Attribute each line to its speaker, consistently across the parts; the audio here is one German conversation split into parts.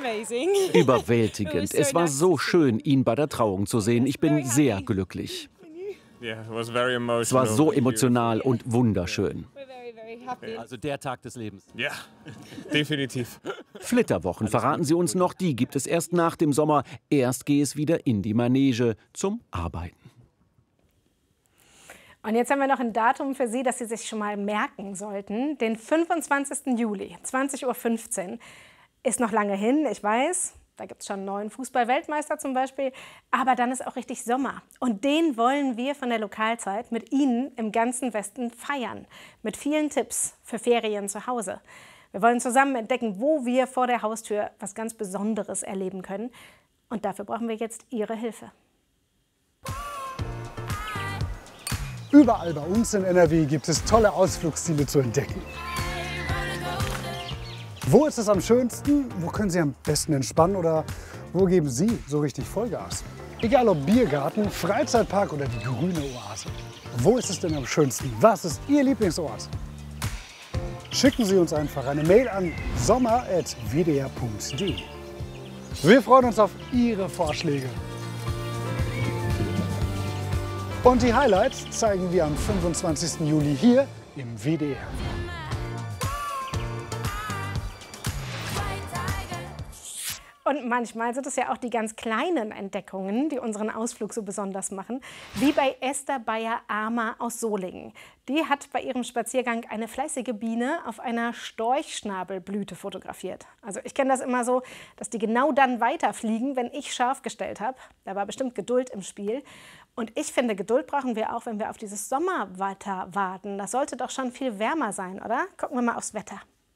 Speaker 1: Überwältigend. Es war so schön, ihn bei der Trauung zu sehen. Ich bin sehr glücklich. Es war so emotional und wunderschön.
Speaker 2: Also der Tag des Lebens.
Speaker 3: Ja, definitiv.
Speaker 1: Flitterwochen, verraten Sie uns noch, die gibt es erst nach dem Sommer. Erst gehe es wieder in die Manege zum Arbeiten.
Speaker 4: Und jetzt haben wir noch ein Datum für Sie, das Sie sich schon mal merken sollten. Den 25. Juli, 20:15 Uhr. Ist noch lange hin, ich weiß. Da gibt es schon einen neuen Fußball-Weltmeister zum Beispiel. Aber dann ist auch richtig Sommer. Und den wollen wir von der Lokalzeit mit Ihnen im ganzen Westen feiern. Mit vielen Tipps für Ferien zu Hause. Wir wollen zusammen entdecken, wo wir vor der Haustür was ganz Besonderes erleben können. Und dafür brauchen wir jetzt Ihre Hilfe.
Speaker 5: Überall bei uns in NRW gibt es tolle Ausflugsziele zu entdecken. Wo ist es am schönsten? Wo können Sie am besten entspannen? Oder wo geben Sie so richtig Vollgas? Egal ob Biergarten, Freizeitpark oder die grüne Oase. Wo ist es denn am schönsten? Was ist Ihr Lieblingsort? Schicken Sie uns einfach eine Mail an sommer@wdr.de. Wir freuen uns auf Ihre Vorschläge. Und die Highlights zeigen wir am 25. Juli hier im WDR.
Speaker 4: Und manchmal sind es ja auch die ganz kleinen Entdeckungen, die unseren Ausflug so besonders machen, wie bei Esther Bayer-Ahmer aus Solingen. Die hat bei ihrem Spaziergang eine fleißige Biene auf einer Storchschnabelblüte fotografiert. Also ich kenne das immer so, dass die genau dann weiterfliegen, wenn ich scharf gestellt habe. Da war bestimmt Geduld im Spiel. Und ich finde, Geduld brauchen wir auch, wenn wir auf dieses Sommerwetter warten. Das sollte doch schon viel wärmer sein, oder? Gucken wir mal aufs Wetter.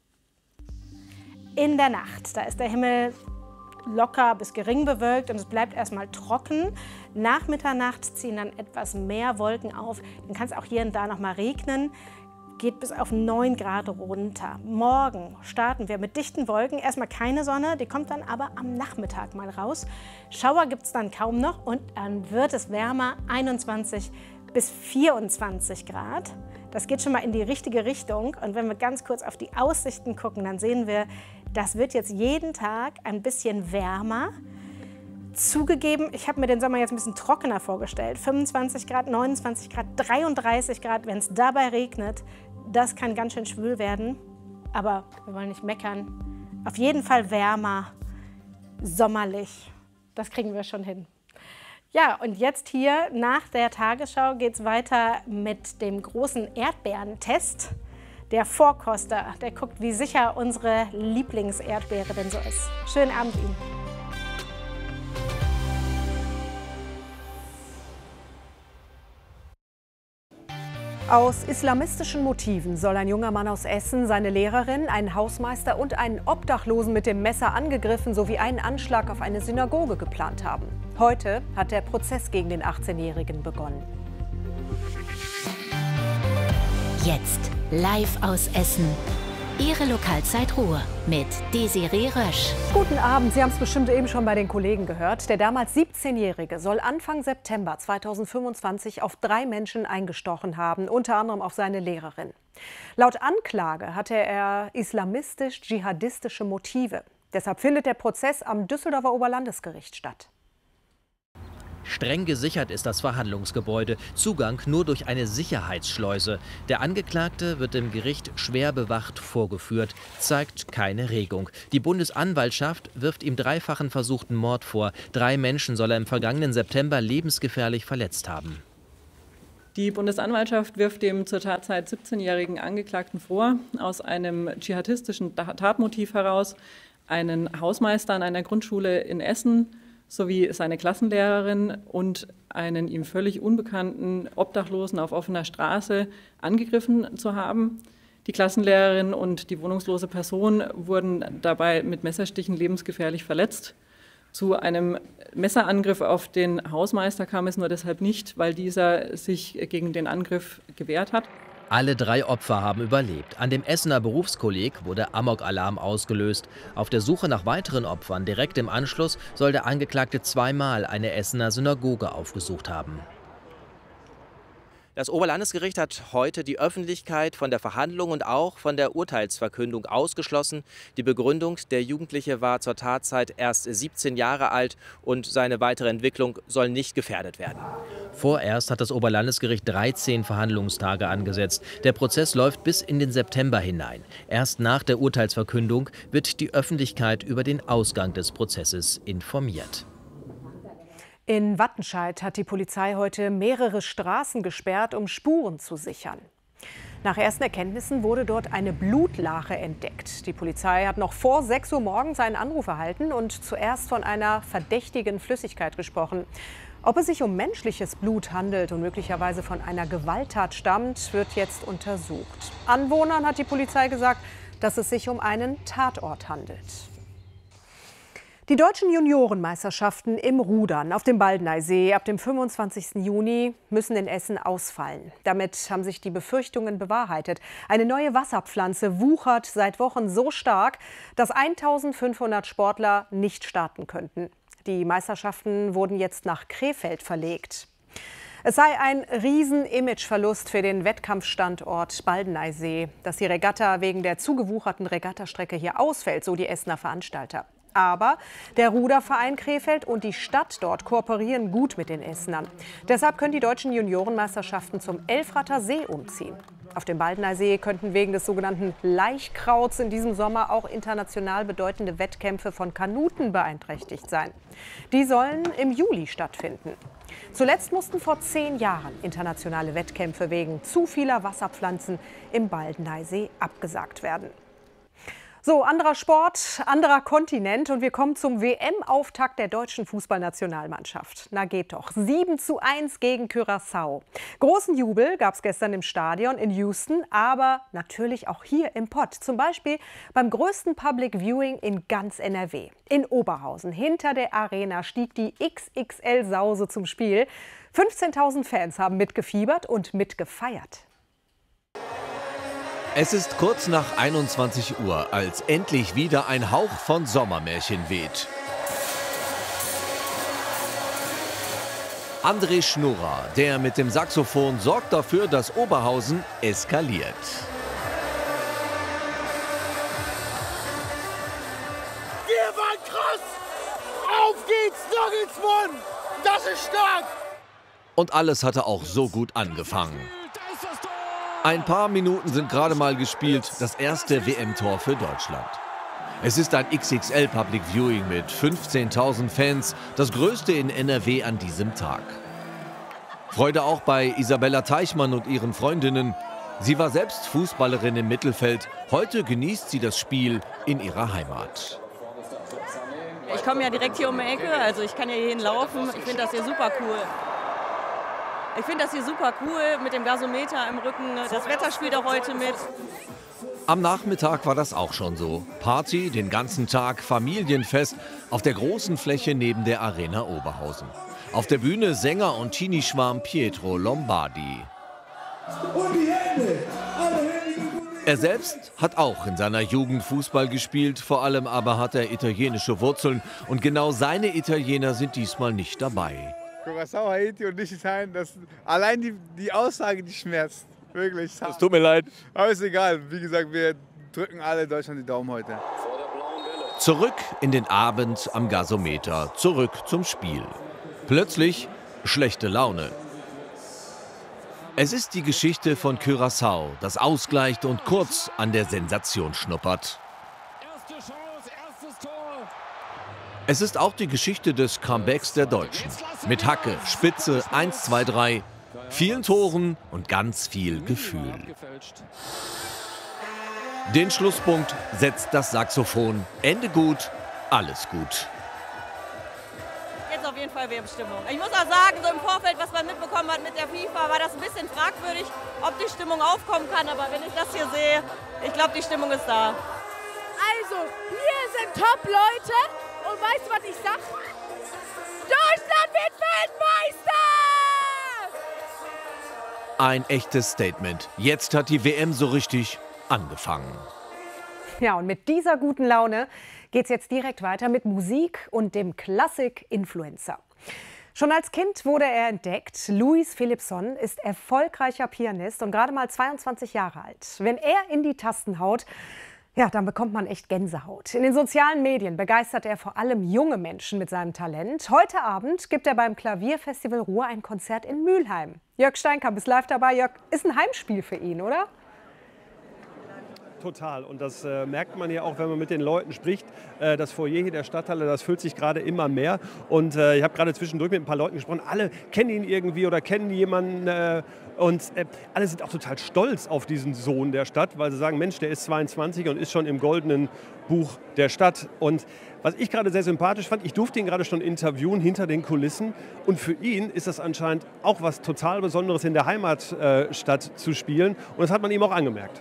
Speaker 4: In der Nacht, da ist der Himmel locker bis gering bewölkt und es bleibt erstmal trocken. Nach Mitternacht ziehen dann etwas mehr Wolken auf. Dann kann es auch hier und da noch mal regnen. Geht bis auf 9 Grad runter. Morgen starten wir mit dichten Wolken. Erstmal keine Sonne, die kommt dann aber am Nachmittag mal raus. Schauer gibt es dann kaum noch und dann wird es wärmer, 21 bis 24 Grad. Das geht schon mal in die richtige Richtung. Und wenn wir ganz kurz auf die Aussichten gucken, dann sehen wir, das wird jetzt jeden Tag ein bisschen wärmer. Zugegeben, ich habe mir den Sommer jetzt ein bisschen trockener vorgestellt. 25 Grad, 29 Grad, 33 Grad, wenn es dabei regnet. Das kann ganz schön schwül werden. Aber wir wollen nicht meckern. Auf jeden Fall wärmer, sommerlich. Das kriegen wir schon hin. Ja, und jetzt hier nach der Tagesschau geht es weiter mit dem großen Erdbeerentest. Der Vorkoster, der guckt, wie sicher unsere Lieblingserdbeere denn so ist. Schönen Abend Ihnen.
Speaker 6: Aus islamistischen Motiven soll ein junger Mann aus Essen seine Lehrerin, einen Hausmeister und einen Obdachlosen mit dem Messer angegriffen sowie einen Anschlag auf eine Synagoge geplant haben. Heute hat der Prozess gegen den 18-Jährigen begonnen.
Speaker 7: Jetzt live aus Essen. Ihre Lokalzeit Ruhr mit Desiree Rösch.
Speaker 6: Guten Abend, Sie haben es bestimmt eben schon bei den Kollegen gehört. Der damals 17-Jährige soll Anfang September 2025 auf 3 Menschen eingestochen haben, unter anderem auf seine Lehrerin. Laut Anklage hatte er islamistisch-dschihadistische Motive. Deshalb findet der Prozess am Düsseldorfer Oberlandesgericht statt.
Speaker 8: Streng gesichert ist das Verhandlungsgebäude, Zugang nur durch eine Sicherheitsschleuse. Der Angeklagte wird im Gericht schwer bewacht vorgeführt, zeigt keine Regung. Die Bundesanwaltschaft wirft ihm 3-fachen versuchten Mord vor. 3 Menschen soll er im vergangenen September lebensgefährlich verletzt haben.
Speaker 9: Die Bundesanwaltschaft wirft dem zur Tatzeit 17-jährigen Angeklagten vor, aus einem dschihadistischen Tatmotiv heraus einen Hausmeister an einer Grundschule in Essen sowie seine Klassenlehrerin und einen ihm völlig unbekannten Obdachlosen auf offener Straße angegriffen zu haben. Die Klassenlehrerin und die wohnungslose Person wurden dabei mit Messerstichen lebensgefährlich verletzt. Zu einem Messerangriff auf den Hausmeister kam es nur deshalb nicht, weil dieser sich gegen den Angriff gewehrt hat.
Speaker 8: Alle 3 Opfer haben überlebt. An dem Essener Berufskolleg wurde Amok-Alarm ausgelöst. Auf der Suche nach weiteren Opfern direkt im Anschluss soll der Angeklagte 2-mal eine Essener Synagoge aufgesucht haben. Das Oberlandesgericht hat heute die Öffentlichkeit von der Verhandlung und auch von der Urteilsverkündung ausgeschlossen. Die Begründung, der Jugendliche war zur Tatzeit erst 17 Jahre alt und seine weitere Entwicklung soll nicht gefährdet werden. Vorerst hat das Oberlandesgericht 13 Verhandlungstage angesetzt. Der Prozess läuft bis in den September hinein. Erst nach der Urteilsverkündung wird die Öffentlichkeit über den Ausgang des Prozesses informiert.
Speaker 6: In Wattenscheid hat die Polizei heute mehrere Straßen gesperrt, um Spuren zu sichern. Nach ersten Erkenntnissen wurde dort eine Blutlache entdeckt. Die Polizei hat noch vor 6 Uhr morgens einen Anruf erhalten und zuerst von einer verdächtigen Flüssigkeit gesprochen. Ob es sich um menschliches Blut handelt und möglicherweise von einer Gewalttat stammt, wird jetzt untersucht. Anwohnern hat die Polizei gesagt, dass es sich um einen Tatort handelt. Die deutschen Juniorenmeisterschaften im Rudern auf dem Baldeneysee ab dem 25. Juni müssen in Essen ausfallen. Damit haben sich die Befürchtungen bewahrheitet. Eine neue Wasserpflanze wuchert seit Wochen so stark, dass 1500 Sportler nicht starten könnten. Die Meisterschaften wurden jetzt nach Krefeld verlegt. Es sei ein Riesen-Imageverlust für den Wettkampfstandort Baldeneysee, dass die Regatta wegen der zugewucherten Regattastrecke hier ausfällt, so die Essener Veranstalter. Aber der Ruderverein Krefeld und die Stadt dort kooperieren gut mit den Essenern. Deshalb können die deutschen Juniorenmeisterschaften zum Elfrater See umziehen. Auf dem Baldeneysee könnten wegen des sogenannten Laichkrauts in diesem Sommer auch international bedeutende Wettkämpfe von Kanuten beeinträchtigt sein. Die sollen im Juli stattfinden. Zuletzt mussten vor 10 Jahren internationale Wettkämpfe wegen zu vieler Wasserpflanzen im Baldeneysee abgesagt werden. So, anderer Sport, anderer Kontinent und wir kommen zum WM-Auftakt der deutschen Fußballnationalmannschaft. Na geht doch, 7:1 gegen Curaçao. Großen Jubel gab es gestern im Stadion in Houston, aber natürlich auch hier im Pott. Zum Beispiel beim größten Public Viewing in ganz NRW. In Oberhausen, hinter der Arena, stieg die XXL-Sause zum Spiel. 15.000 Fans haben mitgefiebert und mitgefeiert.
Speaker 10: Es ist kurz nach 21 Uhr, als endlich wieder ein Hauch von Sommermärchen weht. André Schnurrer, der mit dem Saxophon, sorgt dafür, dass Oberhausen eskaliert.
Speaker 11: Wir waren krass! Auf geht's, Nagelsmann! Das ist stark!
Speaker 10: Und alles hatte auch so gut angefangen. Ein paar Minuten sind gerade mal gespielt, das erste WM-Tor für Deutschland. Es ist ein XXL Public Viewing mit 15.000 Fans, das größte in NRW an diesem Tag. Freude auch bei Isabella Teichmann und ihren Freundinnen. Sie war selbst Fußballerin im Mittelfeld, heute genießt sie das Spiel in ihrer Heimat.
Speaker 12: Ich komme ja direkt hier um die Ecke, also ich kann ja hierhin laufen, ich finde das hier super cool. Ich finde das hier super cool mit dem Gasometer im Rücken. Das Wetter spielt auch heute mit.
Speaker 10: Am Nachmittag war das auch schon so. Party, den ganzen Tag, Familienfest auf der großen Fläche neben der Arena Oberhausen. Auf der Bühne Sänger und Teenie-Schwarm Pietro Lombardi.
Speaker 11: Und die Hände!
Speaker 10: Er selbst hat auch in seiner Jugend Fußball gespielt, vor allem aber hat er italienische Wurzeln und genau seine Italiener sind diesmal nicht dabei.
Speaker 13: Curaçao, Haiti und Liechtenstein, allein die Aussage, die schmerzt. Wirklich.
Speaker 10: Es tut mir leid.
Speaker 13: Aber ist egal. Wie gesagt, wir drücken alle Deutschland die Daumen heute.
Speaker 10: Zurück in den Abend am Gasometer, zurück zum Spiel. Plötzlich schlechte Laune. Es ist die Geschichte von Curaçao, das ausgleicht und kurz an der Sensation schnuppert. Es ist auch die Geschichte des Comebacks der Deutschen. Mit Hacke, Spitze, 1, 2, 3, vielen Toren und ganz viel Gefühl. Den Schlusspunkt setzt das Saxophon. Ende gut, alles gut.
Speaker 12: Jetzt auf jeden Fall WM-Stimmung. Ich muss auch sagen, so im Vorfeld, was man mitbekommen hat mit der FIFA, war das ein bisschen fragwürdig, ob die Stimmung aufkommen kann. Aber wenn ich das hier sehe, ich glaube, die Stimmung ist da.
Speaker 14: Also, hier sind Top-Leute. Und weißt du, was ich sag? Deutschland wird Weltmeister!
Speaker 10: Ein echtes Statement. Jetzt hat die WM so richtig angefangen.
Speaker 6: Ja, und mit dieser guten Laune geht's jetzt direkt weiter mit Musik und dem Klassik-Influencer. Schon als Kind wurde er entdeckt. Louis Philippson ist erfolgreicher Pianist und gerade mal 22 Jahre alt. Wenn er in die Tasten haut, ja, dann bekommt man echt Gänsehaut. In den sozialen Medien begeistert er vor allem junge Menschen mit seinem Talent. Heute Abend gibt er beim Klavierfestival Ruhr ein Konzert in Mülheim. Jörg Steinkamp ist live dabei. Jörg, ist ein Heimspiel für ihn, oder?
Speaker 15: Total. Und das merkt man ja auch, wenn man mit den Leuten spricht. Das Foyer hier der Stadthalle, das füllt sich gerade immer mehr. Und ich habe gerade zwischendurch mit ein paar Leuten gesprochen. Alle kennen ihn irgendwie oder kennen jemanden. Und alle sind auch total stolz auf diesen Sohn der Stadt, weil sie sagen, Mensch, der ist 22 und ist schon im goldenen Buch der Stadt. Und was ich gerade sehr sympathisch fand, ich durfte ihn gerade schon interviewen hinter den Kulissen. Und für ihn ist das anscheinend auch was total Besonderes, in der Heimatstadt zu spielen. Und das hat man ihm auch angemerkt.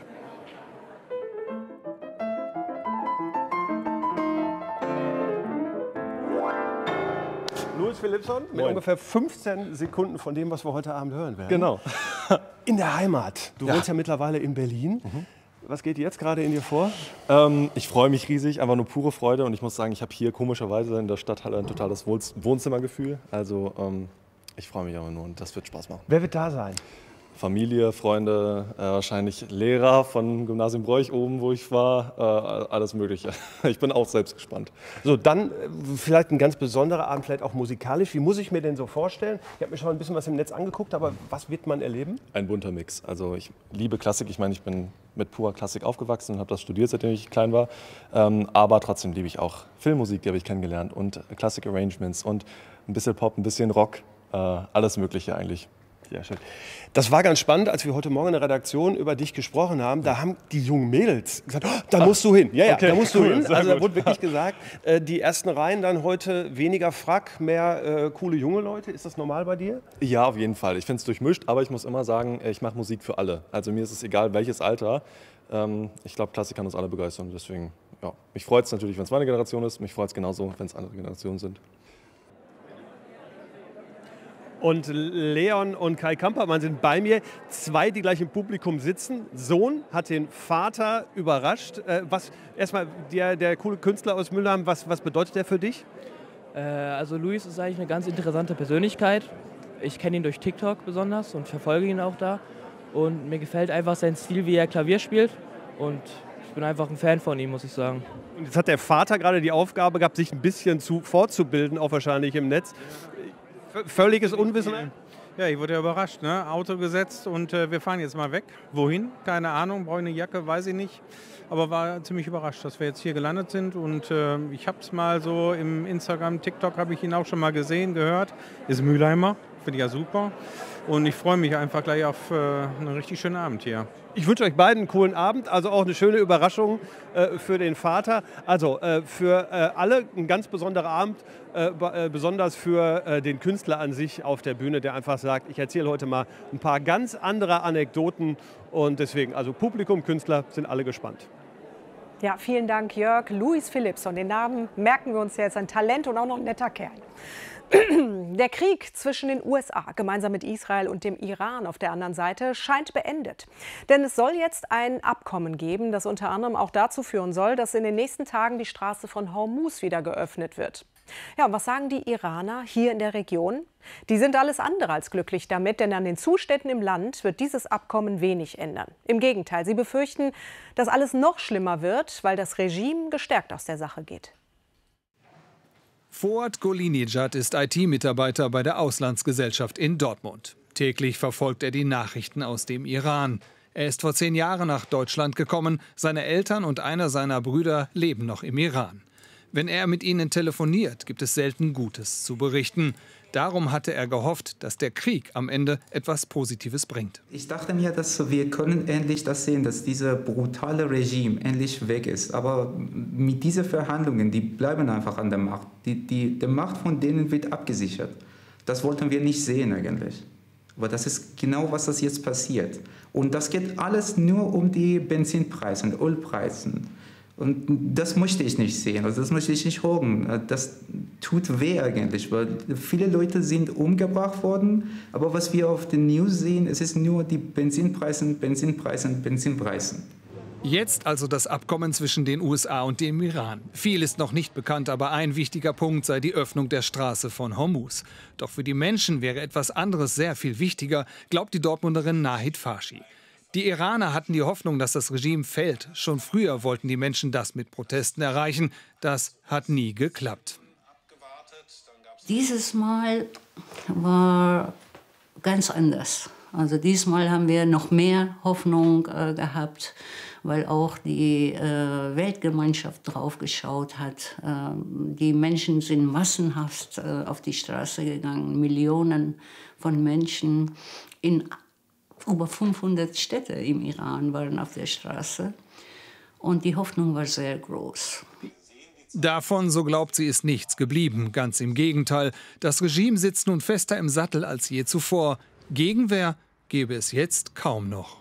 Speaker 15: Louis Philippson mit ungefähr 15 Sekunden von dem, was wir heute Abend hören werden.
Speaker 16: Genau.
Speaker 15: In der Heimat. Du wohnst ja mittlerweile in Berlin. Was geht jetzt gerade in dir vor?
Speaker 16: Ich freue mich riesig, einfach nur pure Freude. Und ich muss sagen, ich habe hier komischerweise in der Stadthalle ein totales Wohnzimmergefühl. Also ich freue mich aber nur und das wird Spaß machen.
Speaker 15: Wer wird da sein?
Speaker 16: Familie, Freunde, wahrscheinlich Lehrer von Gymnasium Broich oben, wo ich war, alles Mögliche. Ich bin auch selbst gespannt.
Speaker 15: So, dann vielleicht ein ganz besonderer Abend, vielleicht auch musikalisch. Wie muss ich mir denn so vorstellen? Ich habe mir schon ein bisschen was im Netz angeguckt, aber was wird man erleben?
Speaker 16: Ein bunter Mix. Also ich liebe Klassik. Ich meine, ich bin mit purer Klassik aufgewachsen und habe das studiert, seitdem ich klein war. Aber trotzdem liebe ich auch Filmmusik, die habe ich kennengelernt. Und Klassik-Arrangements und ein bisschen Pop, ein bisschen Rock. Alles Mögliche eigentlich.
Speaker 15: Ja, schön. Das war ganz spannend, als wir heute Morgen in der Redaktion über dich gesprochen haben. Da haben die jungen Mädels gesagt, oh, da musst du hin. Ja, okay, da musst du hin. Also da wurde wirklich gesagt, die ersten Reihen dann heute weniger Frack, mehr coole junge Leute. Ist das normal bei dir?
Speaker 16: Ja, auf jeden Fall. Ich finde es durchmischt, aber ich muss immer sagen, ich mache Musik für alle. Also mir ist es egal, welches Alter. Ich glaube, Klassik kann uns alle begeistern. Deswegen, ja, mich freut es natürlich, wenn es meine Generation ist. Mich freut es genauso, wenn es andere Generationen sind.
Speaker 15: Und Leon und Kai Kampermann sind bei mir. Zwei, die gleich im Publikum sitzen. Sohn hat den Vater überrascht. Erstmal der coole Künstler aus Mülheim, was bedeutet der für dich?
Speaker 17: Also Louis ist eigentlich eine ganz interessante Persönlichkeit. Ich kenne ihn durch TikTok besonders und verfolge ihn auch da. Und mir gefällt einfach sein Stil, wie er Klavier spielt. Und ich bin einfach ein Fan von ihm, muss ich sagen.
Speaker 15: Und jetzt hat der Vater gerade die Aufgabe gehabt, sich ein bisschen fortzubilden, auch wahrscheinlich im Netz. Völliges Unwissen?
Speaker 18: Ja, ich wurde ja überrascht. Ne? Auto gesetzt und wir fahren jetzt mal weg. Wohin? Keine Ahnung. Brauche ich eine Jacke? Weiß ich nicht. Aber war ziemlich überrascht, dass wir jetzt hier gelandet sind. Und ich habe es mal so im Instagram, TikTok habe ich ihn auch schon mal gesehen, gehört. Ist Mülheimer. Finde ich ja super. Und ich freue mich einfach gleich auf einen richtig schönen Abend hier.
Speaker 15: Ich wünsche euch beiden einen coolen Abend, also auch eine schöne Überraschung für den Vater. Also für alle ein ganz besonderer Abend, besonders für den Künstler an sich auf der Bühne, der einfach sagt, ich erzähle heute mal ein paar ganz andere Anekdoten und deswegen, also Publikum, Künstler sind alle gespannt.
Speaker 6: Ja, vielen Dank, Jörg. Louis Philippson, den Namen merken wir uns jetzt, ein Talent und auch noch ein netter Kerl. Der Krieg zwischen den USA, gemeinsam mit Israel und dem Iran auf der anderen Seite, scheint beendet. Denn es soll jetzt ein Abkommen geben, das unter anderem auch dazu führen soll, dass in den nächsten Tagen die Straße von Hormuz wieder geöffnet wird. Ja, und was sagen die Iraner hier in der Region? Die sind alles andere als glücklich damit, denn an den Zuständen im Land wird dieses Abkommen wenig ändern. Im Gegenteil, sie befürchten, dass alles noch schlimmer wird, weil das Regime gestärkt aus der Sache geht.
Speaker 19: Fuad Golinejad ist IT-Mitarbeiter bei der Auslandsgesellschaft in Dortmund. Täglich verfolgt er die Nachrichten aus dem Iran. Er ist vor 10 Jahren nach Deutschland gekommen. Seine Eltern und einer seiner Brüder leben noch im Iran. Wenn er mit ihnen telefoniert, gibt es selten Gutes zu berichten. Darum hatte er gehofft, dass der Krieg am Ende etwas Positives bringt.
Speaker 20: Ich dachte mir, dass wir können endlich das sehen, dass dieses brutale Regime endlich weg ist. Aber mit diesen Verhandlungen, die bleiben einfach an der Macht. Die Macht von denen wird abgesichert. Das wollten wir nicht sehen eigentlich. Aber das ist genau, was das jetzt passiert. Und das geht alles nur um die Benzinpreise und Ölpreise. Und das möchte ich nicht sehen, also das möchte ich nicht hören. Das tut weh eigentlich, weil viele Leute sind umgebracht worden. Aber was wir auf den News sehen, es ist nur die Benzinpreise.
Speaker 19: Jetzt also das Abkommen zwischen den USA und dem Iran. Viel ist noch nicht bekannt, aber ein wichtiger Punkt sei die Öffnung der Straße von Hormuz. Doch für die Menschen wäre etwas anderes sehr viel wichtiger, glaubt die Dortmunderin Nahid Farshi. Die Iraner hatten die Hoffnung, dass das Regime fällt. Schon früher wollten die Menschen das mit Protesten erreichen. Das hat nie geklappt.
Speaker 21: Dieses Mal war ganz anders. Also diesmal haben wir noch mehr Hoffnung gehabt, weil auch die Weltgemeinschaft drauf geschaut hat. Die Menschen sind massenhaft auf die Straße gegangen. Millionen von Menschen in über 500 Städte im Iran waren auf der Straße. Und die Hoffnung war sehr groß.
Speaker 19: Davon, so glaubt sie, ist nichts geblieben. Ganz im Gegenteil. Das Regime sitzt nun fester im Sattel als je zuvor. Gegenwehr gäbe es jetzt kaum noch.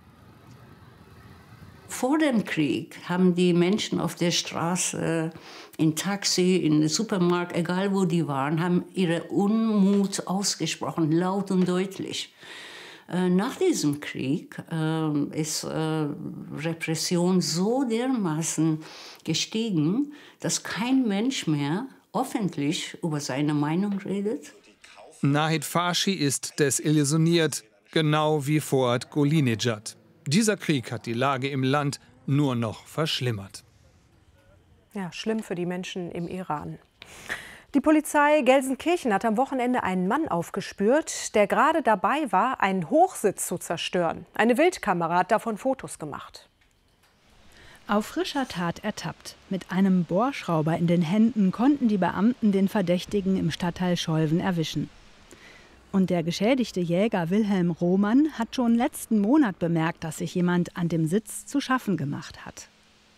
Speaker 21: Vor dem Krieg haben die Menschen auf der Straße, im Taxi, im Supermarkt, egal wo die waren, haben ihre Unmut ausgesprochen, laut und deutlich. Nach diesem Krieg ist Repression so dermaßen gestiegen, dass kein Mensch mehr öffentlich über seine Meinung redet.
Speaker 19: Nahid Farshi ist desillusioniert, genau wie Fuad Golinejad. Dieser Krieg hat die Lage im Land nur noch verschlimmert.
Speaker 6: Ja, schlimm für die Menschen im Iran. Die Polizei Gelsenkirchen hat am Wochenende einen Mann aufgespürt, der gerade dabei war, einen Hochsitz zu zerstören. Eine Wildkamera hat davon Fotos gemacht.
Speaker 22: Auf frischer Tat ertappt. Mit einem Bohrschrauber in den Händen konnten die Beamten den Verdächtigen im Stadtteil Scholven erwischen. Und der geschädigte Jäger Wilhelm Rohmann hat schon letzten Monat bemerkt, dass sich jemand an dem Sitz zu schaffen gemacht hat.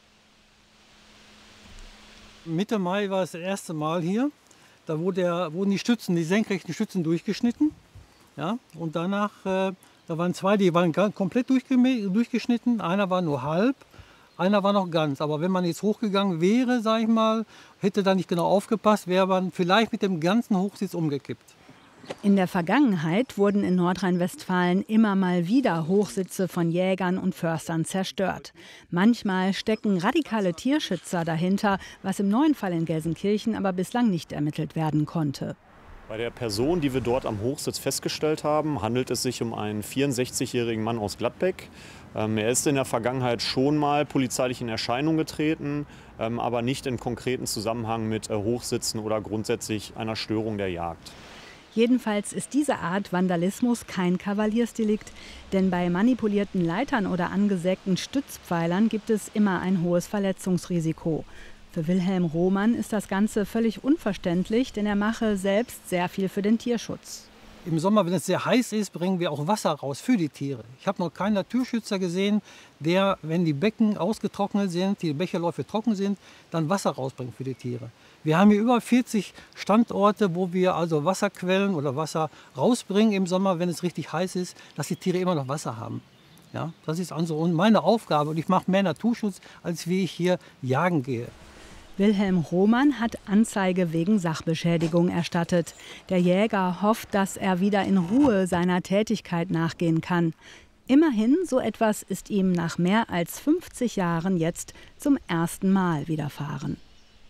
Speaker 23: Mitte Mai war es das erste Mal hier. Da wurden die Stützen, die senkrechten Stützen durchgeschnitten. Ja, und danach, da waren zwei, die waren komplett durchgeschnitten. Einer war nur halb, einer war noch ganz. Aber wenn man jetzt hochgegangen wäre, sag ich mal, hätte da nicht genau aufgepasst, wäre man vielleicht mit dem ganzen Hochsitz umgekippt.
Speaker 22: In der Vergangenheit wurden in Nordrhein-Westfalen immer mal wieder Hochsitze von Jägern und Förstern zerstört. Manchmal stecken radikale Tierschützer dahinter, was im neuen Fall in Gelsenkirchen aber bislang nicht ermittelt werden konnte.
Speaker 24: Bei der Person, die wir dort am Hochsitz festgestellt haben, handelt es sich um einen 64-jährigen Mann aus Gladbeck. Er ist in der Vergangenheit schon mal polizeilich in Erscheinung getreten, aber nicht in konkreten Zusammenhang mit Hochsitzen oder grundsätzlich einer Störung der Jagd.
Speaker 22: Jedenfalls ist diese Art Vandalismus kein Kavaliersdelikt, denn bei manipulierten Leitern oder angesägten Stützpfeilern gibt es immer ein hohes Verletzungsrisiko. Für Wilhelm Rohmann ist das Ganze völlig unverständlich, denn er mache selbst sehr viel für den Tierschutz.
Speaker 23: Im Sommer, wenn es sehr heiß ist, bringen wir auch Wasser raus für die Tiere. Ich habe noch keinen Naturschützer gesehen, der, wenn die Becken ausgetrocknet sind, die Bächeläufe trocken sind, dann Wasser rausbringt für die Tiere. Wir haben hier über 40 Standorte, wo wir also Wasserquellen oder Wasser rausbringen im Sommer, wenn es richtig heiß ist, dass die Tiere immer noch Wasser haben. Ja, das ist also meine Aufgabe und ich mache mehr Naturschutz, als wie ich hier jagen gehe.
Speaker 22: Wilhelm Rohmann hat Anzeige wegen Sachbeschädigung erstattet. Der Jäger hofft, dass er wieder in Ruhe seiner Tätigkeit nachgehen kann. Immerhin, so etwas ist ihm nach mehr als 50 Jahren jetzt zum ersten Mal widerfahren.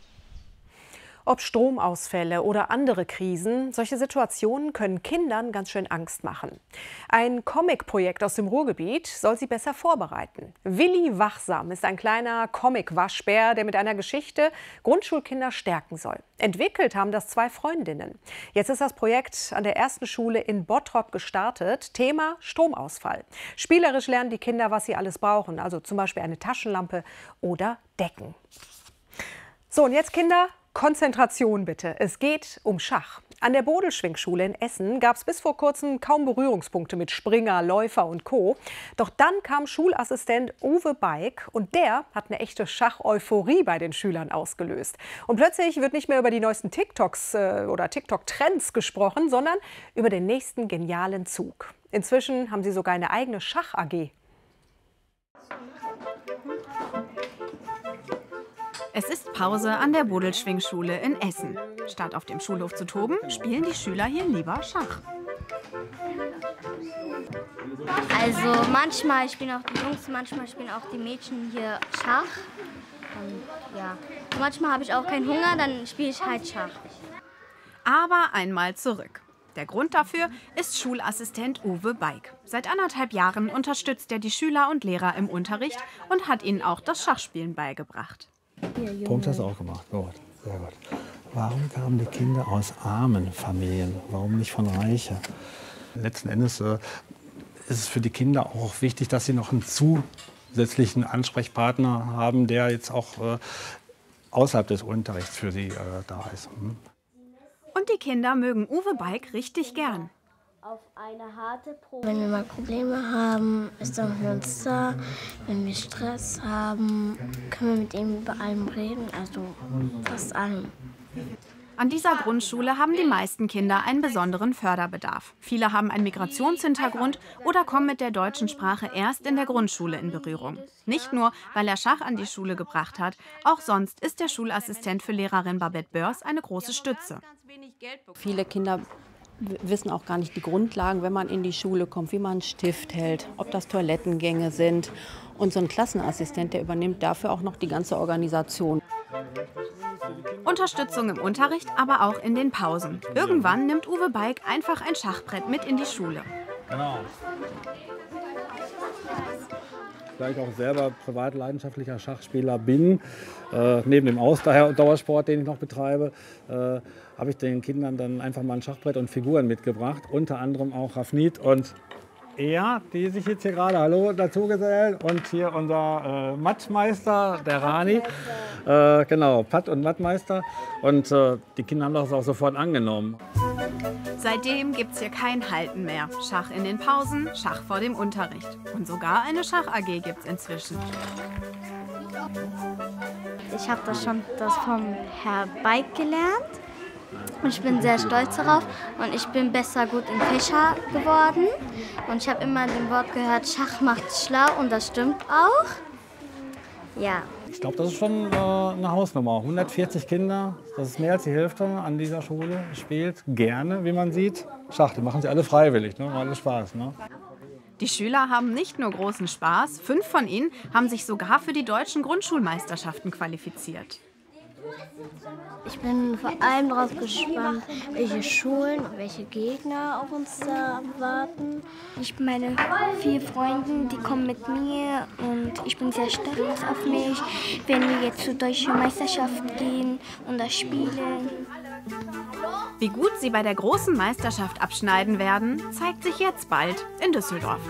Speaker 6: Ob Stromausfälle oder andere Krisen, solche Situationen können Kindern ganz schön Angst machen. Ein Comic-Projekt aus dem Ruhrgebiet soll sie besser vorbereiten. Willi Wachsam ist ein kleiner Comic-Waschbär, der mit einer Geschichte Grundschulkinder stärken soll. Entwickelt haben das 2 Freundinnen. Jetzt ist das Projekt an der ersten Schule in Bottrop gestartet. Thema Stromausfall. Spielerisch lernen die Kinder, was sie alles brauchen, also zum Beispiel eine Taschenlampe oder Decken. So, und jetzt Kinder, Konzentration bitte. Es geht um Schach. An der Bodelschwingschule in Essen gab es bis vor kurzem kaum Berührungspunkte mit Springer, Läufer und Co. Doch dann kam Schulassistent Uwe Beik und der hat eine echte Schach-Euphorie bei den Schülern ausgelöst. Und plötzlich wird nicht mehr über die neuesten TikToks oder TikTok-Trends gesprochen, sondern über den nächsten genialen Zug. Inzwischen haben sie sogar eine eigene Schach-AG.
Speaker 25: Es ist Pause an der Bodelschwingschule in Essen. Statt auf dem Schulhof zu toben, spielen die Schüler hier lieber Schach.
Speaker 1: Also manchmal spielen auch die Jungs, manchmal spielen auch die Mädchen hier Schach. Und ja, manchmal habe ich auch keinen Hunger, dann spiele ich halt Schach.
Speaker 25: Aber einmal zurück. Der Grund dafür ist Schulassistent Uwe Beig. Seit 1,5 Jahren unterstützt er die Schüler und Lehrer im Unterricht und hat ihnen auch das Schachspielen beigebracht.
Speaker 2: Punkt hast du auch gemacht. Gut, sehr gut. Warum kamen die Kinder aus armen Familien? Warum nicht von reichen? Letzten Endes ist es für die Kinder auch wichtig, dass sie noch einen zusätzlichen Ansprechpartner haben, der jetzt auch außerhalb des Unterrichts für sie da ist.
Speaker 25: Und die Kinder mögen Uwe Beig richtig gern.
Speaker 1: Auf eine harte Probe.
Speaker 3: Wenn wir mal Probleme haben, ist er für uns da. Wenn wir Stress haben, können wir mit ihm über allem reden, also fast allem.
Speaker 25: An dieser Grundschule haben die meisten Kinder einen besonderen Förderbedarf. Viele haben einen Migrationshintergrund oder kommen mit der deutschen Sprache erst in der Grundschule in Berührung. Nicht nur, weil er Schach an die Schule gebracht hat, auch sonst ist der Schulassistent für Lehrerin Babette Börs eine große Stütze.
Speaker 4: Viele Kinder wissen auch gar nicht die Grundlagen, wenn man in die Schule kommt, wie man einen Stift hält, ob das Toilettengänge sind. Und so ein Klassenassistent, der übernimmt dafür auch noch die ganze Organisation.
Speaker 25: Unterstützung im Unterricht, aber auch in den Pausen. Irgendwann nimmt Uwe Beig einfach ein Schachbrett mit in die Schule.
Speaker 2: Genau. Da ich auch selber privat leidenschaftlicher Schachspieler bin, neben dem Ausdauersport, den ich noch betreibe, habe ich den Kindern dann einfach mal ein Schachbrett und Figuren mitgebracht. Unter anderem auch Rafnit und Ea, die sich jetzt hier gerade dazugesellt. Und hier unser Mattmeister, der Rani. Genau, Patt- und Mattmeister. Und die Kinder haben das auch sofort angenommen.
Speaker 25: Seitdem gibt's hier kein Halten mehr. Schach in den Pausen, Schach vor dem Unterricht. Und sogar eine Schach-AG gibt's inzwischen.
Speaker 1: Ich habe das vom Herrn Beig gelernt. Und ich bin sehr stolz darauf und ich bin besser gut in Fächer geworden. Und ich habe immer den Wort gehört, Schach macht schlau und das stimmt auch. Ja.
Speaker 2: Ich glaube, das ist schon eine Hausnummer. 140 Kinder, das ist mehr als die Hälfte an dieser Schule, spielt gerne, wie man sieht, Schach. Die machen sie alle freiwillig, ne? Alle Spaß. Ne?
Speaker 25: Die Schüler haben nicht nur großen Spaß, 5 von ihnen haben sich sogar für die deutschen Grundschulmeisterschaften qualifiziert.
Speaker 3: Ich bin vor allem darauf gespannt, welche Schulen und welche Gegner auf uns da warten.
Speaker 1: Meine 4 Freunde, die kommen mit mir und ich bin sehr stolz auf mich, wenn wir jetzt zur deutschen Meisterschaft gehen und das spielen.
Speaker 25: Wie gut sie bei der großen Meisterschaft abschneiden werden, zeigt sich jetzt bald in Düsseldorf.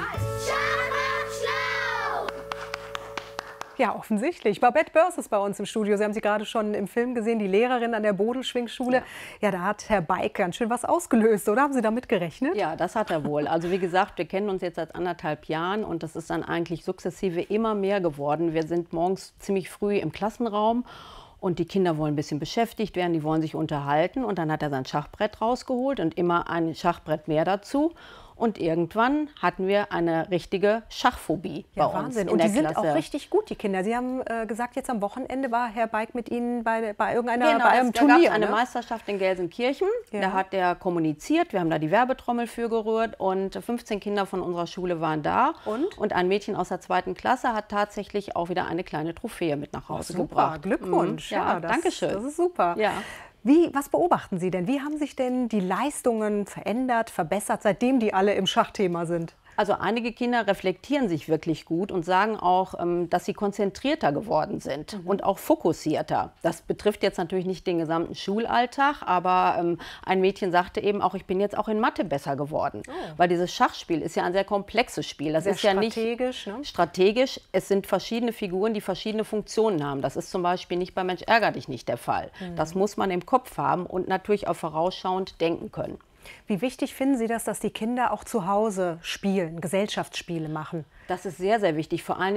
Speaker 6: Ja, offensichtlich. Babette Börs ist bei uns im Studio. Sie haben sie gerade schon im Film gesehen, die Lehrerin an der Bodelschwingschule. Ja, da hat Herr Beig ganz schön was ausgelöst, oder? Haben Sie damit gerechnet?
Speaker 4: Ja, das hat er wohl. Also wie gesagt, wir kennen uns jetzt seit 1,5 Jahren und das ist dann eigentlich sukzessive immer mehr geworden. Wir sind morgens ziemlich früh im Klassenraum und die Kinder wollen ein bisschen beschäftigt werden, die wollen sich unterhalten. Und dann hat er sein Schachbrett rausgeholt und immer ein Schachbrett mehr dazu. Und irgendwann hatten wir eine richtige Schachphobie bei uns
Speaker 6: Wahnsinn.
Speaker 4: in
Speaker 6: Und
Speaker 4: der
Speaker 6: die sind
Speaker 4: Klasse.
Speaker 6: auch richtig gut, die Kinder. Sie haben gesagt, jetzt am Wochenende war Herr Beig mit Ihnen bei irgendeiner
Speaker 4: Genau,
Speaker 6: bei einem
Speaker 4: da gab
Speaker 6: Turnier.
Speaker 4: es eine
Speaker 6: Ne?
Speaker 4: Meisterschaft in Gelsenkirchen.
Speaker 6: Ja.
Speaker 4: Da hat er kommuniziert. Wir haben da die Werbetrommel für gerührt. Und 15 Kinder von unserer Schule waren da. Und ein Mädchen aus der 2. Klasse hat tatsächlich auch wieder eine kleine Trophäe mit nach Hause gebracht.
Speaker 6: Glückwunsch.
Speaker 4: Ja,
Speaker 6: das,
Speaker 4: danke schön.
Speaker 6: Das ist super.
Speaker 4: Ja.
Speaker 6: Was beobachten Sie denn? Wie haben sich denn die Leistungen verändert, verbessert, seitdem die alle im Schachthema sind?
Speaker 4: Also einige Kinder reflektieren sich wirklich gut und sagen auch, dass sie konzentrierter geworden sind und auch fokussierter. Das betrifft jetzt natürlich nicht den gesamten Schulalltag, aber ein Mädchen sagte eben auch, ich bin jetzt auch in Mathe besser geworden. Weil dieses Schachspiel ist ja ein sehr komplexes Spiel. Das
Speaker 6: Sehr
Speaker 4: ist ja
Speaker 6: strategisch,
Speaker 4: nicht
Speaker 6: ne?
Speaker 4: strategisch. Es sind verschiedene Figuren, die verschiedene Funktionen haben. Das ist zum Beispiel nicht bei Mensch ärger dich nicht der Fall. Das muss man im Kopf haben und natürlich auch vorausschauend denken können.
Speaker 6: Wie wichtig finden Sie das, dass die Kinder auch zu Hause spielen, Gesellschaftsspiele machen?
Speaker 4: Das ist sehr, sehr wichtig. Vor allem